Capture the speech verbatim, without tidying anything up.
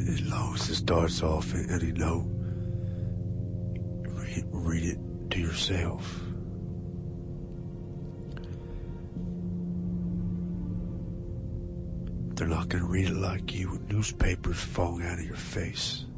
as long as it starts off in any note, read, read it to yourself. They're not going to read it like you with newspapers falling out of your face.